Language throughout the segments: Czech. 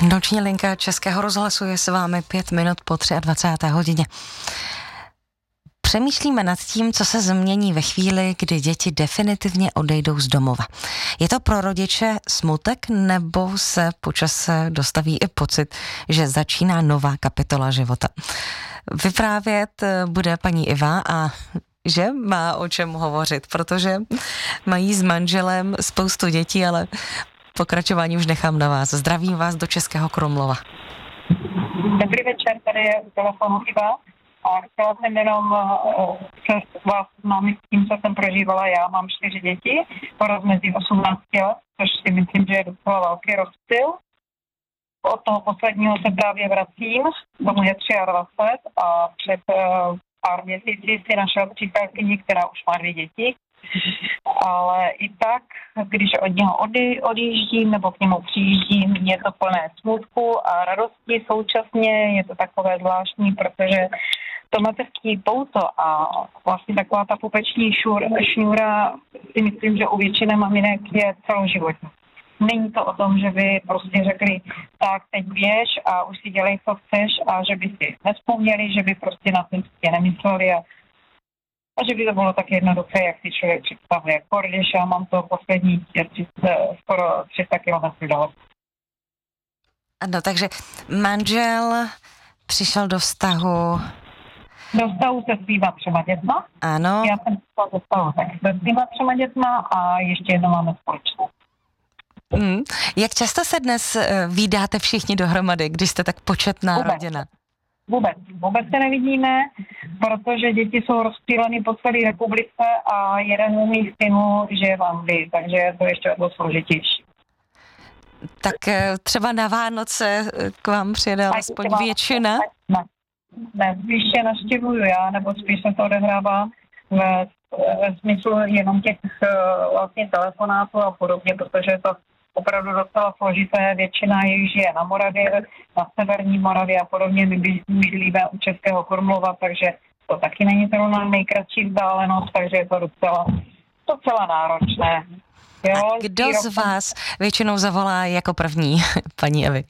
Noční linka Českého rozhlasu je s vámi 5 minut po 23. hodině. Přemýšlíme nad tím, co se změní ve chvíli, kdy děti definitivně odejdou z domova. Je to pro rodiče smutek, nebo se po čase dostaví i pocit, že začíná nová kapitola života? Vyprávět bude paní Iva a že má o čem hovořit, protože mají s manželem spoustu dětí, ale pokračování už nechám na vás. Zdravím vás do Českého Krumlova. Dobrý večer, tady je u telefonu Iva a chtěla jsem jenom se vás známit s tím, co jsem prožívala já. Mám 4 děti, po rozmezí 18 let, což si myslím, že je docela velký rozptyl. Od toho posledního se právě vracím, tomu je 23 a před pár měsíci si našel přítelkyni, která už má 2 děti. Ale i tak, když od něho odjíždím nebo k němu přijíždím, je to plné smutku a radosti současně. Je to takové zvláštní, protože to mateřský pouto a vlastně taková ta pupeční šňůra si myslím, že u většiny maminek je celoživotní. Není to o tom, že by prostě řekli, tak teď běž a už si dělej, co chceš, a že by si nevzpomněli, že by prostě na tím nemysleli a že by to bylo tak jednoduché, jak si člověk představuje. Když já mám to poslední skoro 300 km dál. Ano, takže manžel přišel do vztahu... Do vztahu se svýma 3 dětma. Ano. Já jsem přišla do vztahu tak se svýma 3 dětma a ještě jedno máme společnou. Jak často se dnes vídáte všichni dohromady, když jste tak početná rodina? Vůbec se nevidíme, protože děti jsou rozptýleny po celé republice a jeden z mých synů žije v Anglii, takže je to ještě o složitější. Tak třeba na Vánoce k vám přijede aspoň většina? Ne, spíš je navštěvuju já, nebo spíš se to odehrává ve smyslu jenom těch vlastně telefonátů a podobně, protože je to opravdu docela složité. Většina jich žije na Moravě, na severní Moravě a podobně. My bydlíme u Českého Krumlova, takže to taky není zrovna nejkratší vzdálenost, takže je to docela náročné. Jo, a kdo z vás většinou zavolá jako první, paní Evi?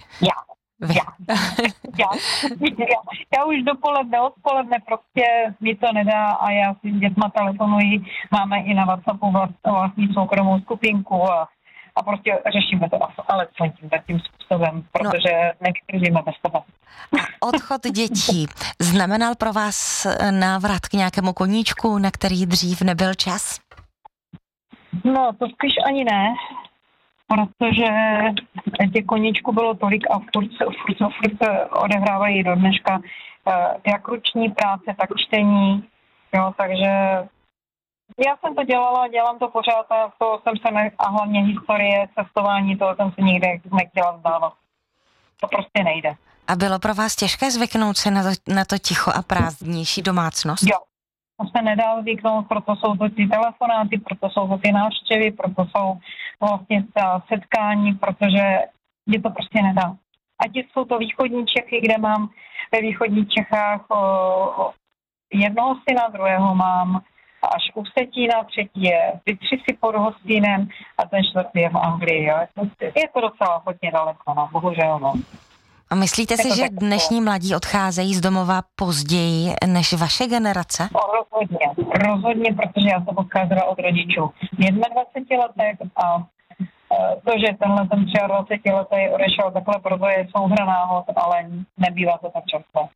Já už dopoledne, odpoledne prostě mi to nedá a já si s dětma telefonuji. Máme i na WhatsAppu vlastní soukromou skupinku a prostě řešíme to ale tím způsobem, protože nevydržíme bez toho. Odchod dětí znamenal pro vás návrat k nějakému koníčku, na který dřív nebyl čas? No, to spíš ani ne, protože těch koníčků bylo tolik a furt se odehrávají do dneška jak ruční práce, tak čtení, jo, takže já jsem to dělala, dělám to pořád a to jsem se a hlavně historie, cestování, toho jsem se nikde nechtěla vzdávat. To prostě nejde. A bylo pro vás těžké zvyknout se na to ticho a prázdnější domácnost? Jo, to se nedá zvyknout, proto jsou to ty telefonáty, proto jsou to ty návštěvy, proto jsou vlastně ta setkání, protože je to prostě nedá. Ať jsou to východní Čechy, kde mám ve východních Čechách jednoho syna, druhého mám až u Vsetína, 3. je Vytři pod Hostýnem a ten 4. je v Anglii. Jo. Je to docela hodně daleko, no, bohužel. No. A myslíte si, že dnešní mladí odcházejí z domova později než vaše generace? Rozhodně, protože já jsem odcházela od rodičů v 21 letech a to, že tenhle ten 23 letý odešel takhle, proto je souhra náhod, ale nebývá to tak často.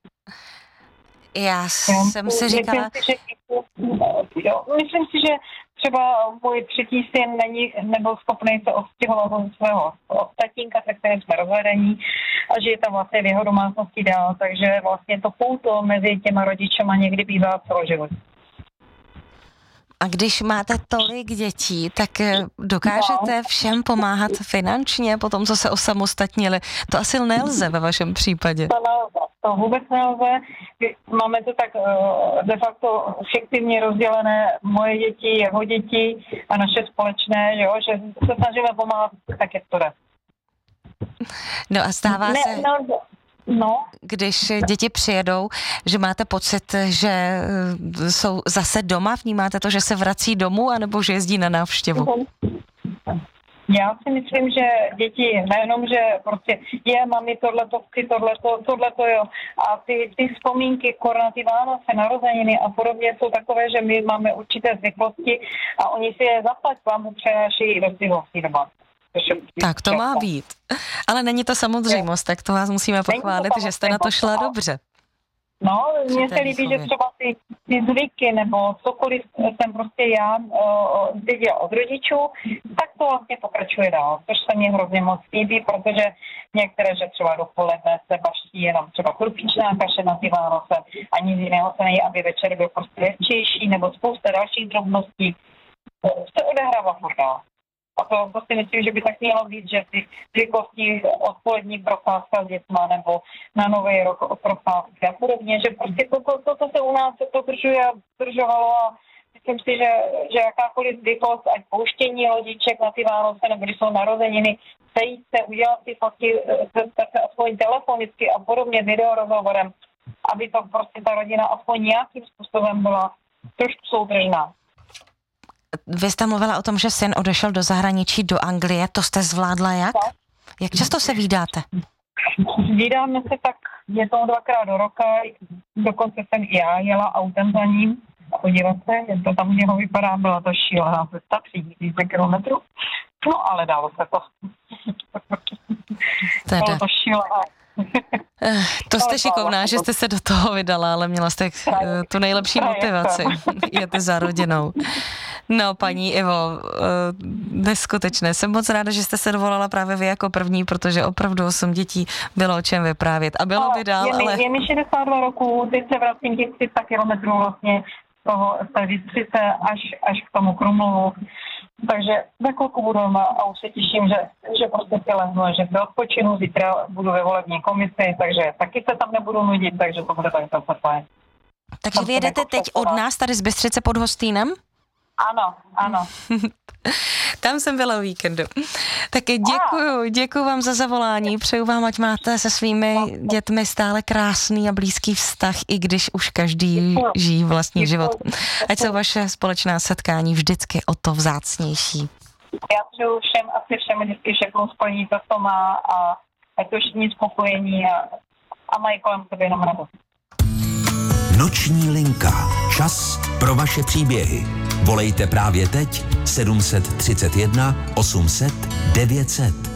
Já jsem si říkala... Myslím si, že třeba můj 3. syn nebyl schopný se odstěhovat od svého tatínka, se kterým jsme rozvedení, a že je tam vlastně v jeho domácnosti dál, takže vlastně to pouto mezi těma rodičema někdy bývá celoživotní. A když máte tolik dětí, tak dokážete všem pomáhat finančně po tom, co se osamostatnili? To asi nelze ve vašem případě. To vůbec nelze. Máme to tak de facto fiktivně rozdělené, moje děti, jeho děti a naše společné, jo, že se snažíme pomáhat tak, jak to jde. No a stává se... Když děti přijedou, že máte pocit, že jsou zase doma, vnímáte to, že se vrací domů, anebo že jezdí na návštěvu? Já si myslím, že děti nejenom, že prostě mami tohleto, jo. A ty vzpomínky na ty Vánoce, narozeniny a podobně jsou takové, že my máme určité zvyklosti a oni si je zaplať vám přenáší do životní doba. Tak to má být. Ale není to samozřejmost, tak to vás musíme pochválit, že jste na to šla dobře. No, mně se líbí, že třeba ty zvyky nebo cokoliv jsem prostě já viděla od rodičů, tak to vlastně pokračuje dál, což se mně hrozně moc líbí, protože některé, že třeba dopoledne se baští jenom třeba krupíčná kaše na ty Vánoce a nic jiného se nejí, aby večer byl prostě lehčejší nebo spousta dalších drobností. Se odehrává furt dál. A to si myslím, že by tak mělo být, že ty zvyklosti odpolední procházka s dětma nebo na Nový rok procházky a podobně, že prostě to se u nás držovalo a myslím si, že jakákoliv zvyklost, ať pouštění lodiček na ty Vánoce nebo když jsou narozeniny, sejít se, udělat si fotky se aspoň telefonicky a podobně videorozhovorem, aby to prostě ta rodina aspoň nějakým způsobem byla trošku soudržná. Vy jste mluvila o tom, že syn odešel do zahraničí, do Anglie, to jste zvládla jak? Jak často se vídáte? Vídáme se tak jednou, 2krát do roka, dokonce jsem i já jela autem za ním a podívat se, jak to tam u něho vypadá, byla to šílená cesta, 3000 kilometrů, no ale dalo se to. Bylo to šílené. To jste šikovná, že jste se do toho vydala, ale měla jste tu nejlepší motivaci. Jete za rodinou. No, paní Ivo, neskutečné. Jsem moc ráda, že jste se dovolala právě vy jako první, protože opravdu 8 dětí bylo o čem vyprávět. A bylo by dál, ale... Je mi 62 roků, teď se vracím těch 300 kilometrů vlastně z té Bystřice až k tomu Krumlovu. Takže za chvilku budu doma a už se těším, že prostě si lehnu, že se odpočinu, zítra budu ve volební komisi, takže taky se tam nebudu nudit, takže to bude tak fajn. Takže vy jedete teď od nás tady z Bystřice pod Hostýnem? Ano. Tam jsem byla o víkendu. Tak děkuju vám za zavolání, přeju vám, ať máte se svými dětmi stále krásný a blízký vztah, i když už každý žijí vlastní život. Ať jsou vaše společná setkání vždycky o to vzácnější. Já přeju všem vždycky všechno splní to, co má a ať to všichni spokojení a mají kolem sebe jenom radost. Noční linka. Čas pro vaše příběhy. Volejte právě teď 731 800 900.